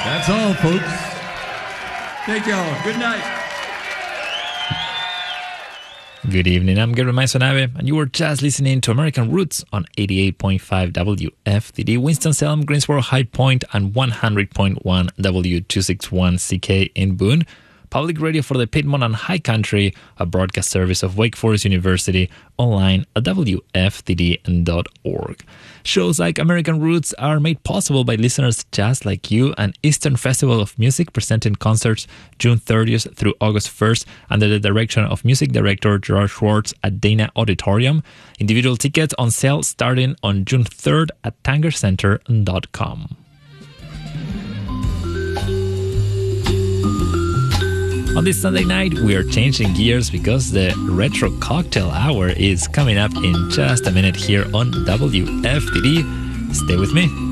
That's all, folks. Thank y'all. Good night. Good evening, I'm Gary Maisonave, and you were just listening to American Roots on 88.5 WFDD, Winston-Salem, Greensboro, High Point, and 100.1 W261CK in Boone. Public radio for the Piedmont and High Country, a broadcast service of Wake Forest University, online at WFDD.org. Shows like American Roots are made possible by listeners just like you, and Eastern Festival of Music presenting concerts June 30th through August 1st under the direction of music director Gerard Schwartz at Dana Auditorium. Individual tickets on sale starting on June 3rd at tangercenter.com. On this Sunday night, we are changing gears because the Retro Cocktail Hour is coming up in just a minute here on WFDD. Stay with me.